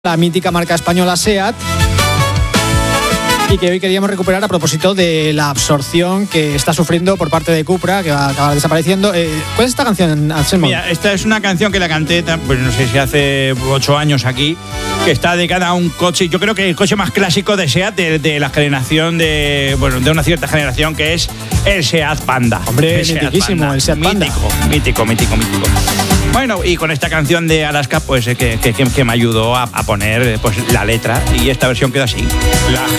la mítica marca española SEAT, y que hoy queríamos recuperar a propósito de la absorción que está sufriendo por parte de Cupra, que va a acabar desapareciendo. ¿Cuál es esta canción, Anselmo? Mira, esta es una canción que la canté, pues no sé si hace 8 años aquí, que está dedicada a un coche, yo creo que el coche más clásico de SEAT de la generación de una cierta generación, que es el SEAT Panda. Hombre, mitiquísimo, el SEAT Panda. Mítico. Bueno, y con esta canción de Alaska, pues que me ayudó a poner pues la letra, y esta versión queda así. La